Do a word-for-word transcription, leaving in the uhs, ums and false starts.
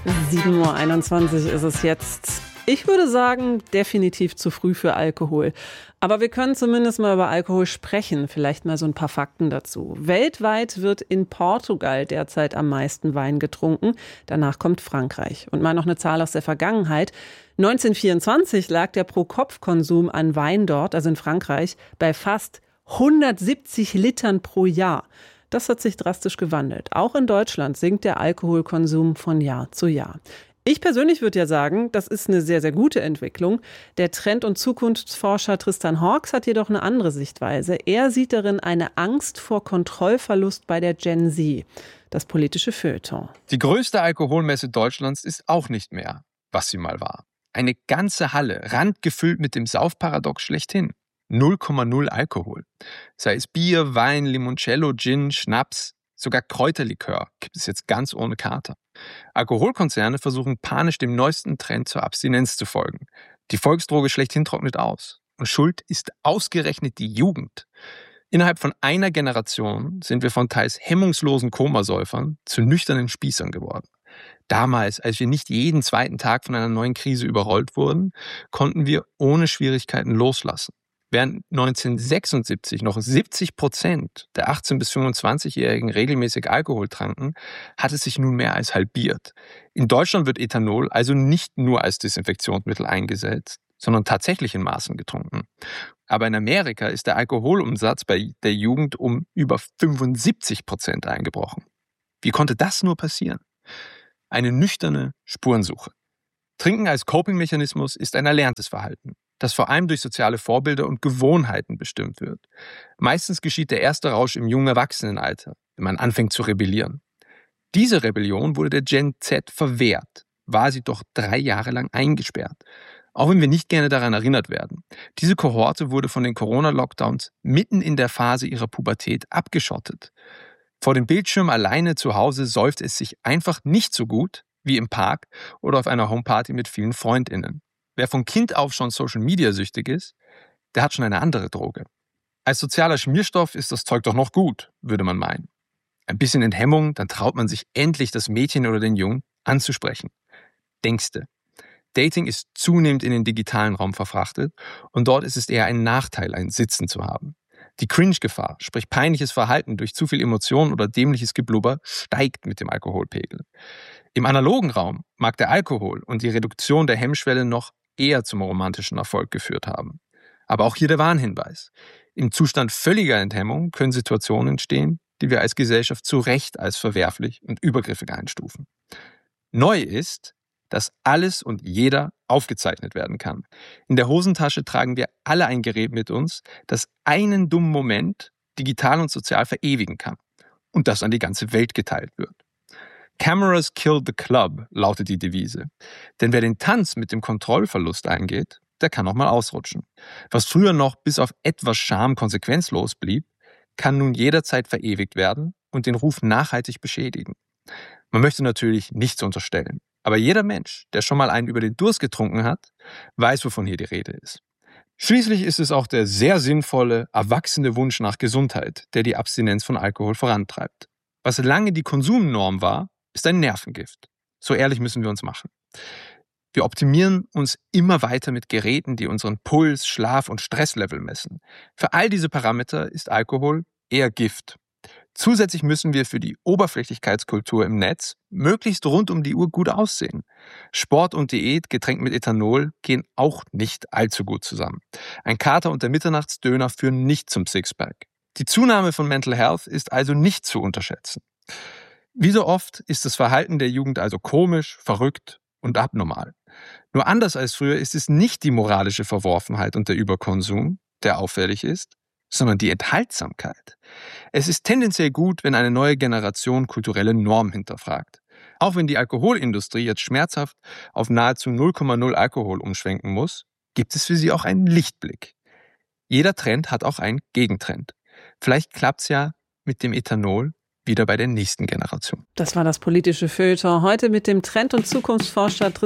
sieben Uhr einundzwanzig ist es jetzt. Ich würde sagen, definitiv zu früh für Alkohol. Aber wir können zumindest mal über Alkohol sprechen. Vielleicht mal so ein paar Fakten dazu. Weltweit wird in Portugal derzeit am meisten Wein getrunken. Danach kommt Frankreich. Und mal noch eine Zahl aus der Vergangenheit. neunzehnhundertvierundzwanzig lag der Pro-Kopf-Konsum an Wein dort, also in Frankreich, bei fast hundertsiebzig Litern pro Jahr. Das hat sich drastisch gewandelt. Auch in Deutschland sinkt der Alkoholkonsum von Jahr zu Jahr. Ich persönlich würde ja sagen, das ist eine sehr, sehr gute Entwicklung. Der Trend- und Zukunftsforscher Tristan Hawks hat jedoch eine andere Sichtweise. Er sieht darin eine Angst vor Kontrollverlust bei der Gen Z, das politische Feuilleton. Die größte Alkoholmesse Deutschlands ist auch nicht mehr, was sie mal war. Eine ganze Halle, randgefüllt mit dem Saufparadox schlechthin. null Komma null Alkohol. Sei es Bier, Wein, Limoncello, Gin, Schnaps, sogar Kräuterlikör gibt es jetzt ganz ohne Kater. Alkoholkonzerne versuchen panisch dem neuesten Trend zur Abstinenz zu folgen. Die Volksdroge schlechthin trocknet aus. Und schuld ist ausgerechnet die Jugend. Innerhalb von einer Generation sind wir von teils hemmungslosen Komasäufern zu nüchternen Spießern geworden. Damals, als wir nicht jeden zweiten Tag von einer neuen Krise überrollt wurden, konnten wir ohne Schwierigkeiten loslassen. Während neunzehnhundertsechsundsiebzig noch siebzig Prozent der achtzehn- bis fünfundzwanzigjährigen regelmäßig Alkohol tranken, hat es sich nun mehr als halbiert. In Deutschland wird Ethanol also nicht nur als Desinfektionsmittel eingesetzt, sondern tatsächlich in Maßen getrunken. Aber in Amerika ist der Alkoholumsatz bei der Jugend um über fünfundsiebzig Prozent eingebrochen. Wie konnte das nur passieren? Eine nüchterne Spurensuche. Trinken als Coping-Mechanismus ist ein erlerntes Verhalten, das vor allem durch soziale Vorbilder und Gewohnheiten bestimmt wird. Meistens geschieht der erste Rausch im jungen Erwachsenenalter, wenn man anfängt zu rebellieren. Diese Rebellion wurde der Gen Z verwehrt, war sie doch drei Jahre lang eingesperrt. Auch wenn wir nicht gerne daran erinnert werden. Diese Kohorte wurde von den Corona-Lockdowns mitten in der Phase ihrer Pubertät abgeschottet. Vor dem Bildschirm alleine zu Hause säuft es sich einfach nicht so gut wie im Park oder auf einer Homeparty mit vielen FreundInnen. Wer von Kind auf schon Social-Media-süchtig ist, der hat schon eine andere Droge. Als sozialer Schmierstoff ist das Zeug doch noch gut, würde man meinen. Ein bisschen Enthemmung, dann traut man sich endlich, das Mädchen oder den Jungen anzusprechen. Denkste. Dating ist zunehmend in den digitalen Raum verfrachtet und dort ist es eher ein Nachteil, ein Sitzen zu haben. Die Cringe-Gefahr, sprich peinliches Verhalten durch zu viel Emotion oder dämliches Geblubber, steigt mit dem Alkoholpegel. Im analogen Raum mag der Alkohol und die Reduktion der Hemmschwelle noch eher zum romantischen Erfolg geführt haben. Aber auch hier der Warnhinweis. Im Zustand völliger Enthemmung können Situationen entstehen, die wir als Gesellschaft zu Recht als verwerflich und übergriffig einstufen. Neu ist, dass alles und jeder aufgezeichnet werden kann. In der Hosentasche tragen wir alle ein Gerät mit uns, das einen dummen Moment digital und sozial verewigen kann und das an die ganze Welt geteilt wird. Cameras kill the club lautet die Devise. Denn wer den Tanz mit dem Kontrollverlust eingeht, der kann auch mal ausrutschen. Was früher noch bis auf etwas Scham konsequenzlos blieb, kann nun jederzeit verewigt werden und den Ruf nachhaltig beschädigen. Man möchte natürlich nichts unterstellen. Aber jeder Mensch, der schon mal einen über den Durst getrunken hat, weiß, wovon hier die Rede ist. Schließlich ist es auch der sehr sinnvolle, erwachsene Wunsch nach Gesundheit, der die Abstinenz von Alkohol vorantreibt. Was lange die Konsumnorm war, ist ein Nervengift. So ehrlich müssen wir uns machen. Wir optimieren uns immer weiter mit Geräten, die unseren Puls, Schlaf- und Stresslevel messen. Für all diese Parameter ist Alkohol eher Gift. Zusätzlich müssen wir für die Oberflächlichkeitskultur im Netz möglichst rund um die Uhr gut aussehen. Sport und Diät, getränkt mit Ethanol, gehen auch nicht allzu gut zusammen. Ein Kater und der Mitternachtsdöner führen nicht zum Sixpack. Die Zunahme von Mental Health ist also nicht zu unterschätzen. Wie so oft ist das Verhalten der Jugend also komisch, verrückt und abnormal. Nur anders als früher ist es nicht die moralische Verworfenheit und der Überkonsum, der auffällig ist, sondern die Enthaltsamkeit. Es ist tendenziell gut, wenn eine neue Generation kulturelle Normen hinterfragt. Auch wenn die Alkoholindustrie jetzt schmerzhaft auf nahezu null Komma null Alkohol umschwenken muss, gibt es für sie auch einen Lichtblick. Jeder Trend hat auch einen Gegentrend. Vielleicht klappt's ja mit dem Ethanol wieder bei der nächsten Generation. Das war das politische Feuilleton heute mit dem Trend- und Zukunftsforscher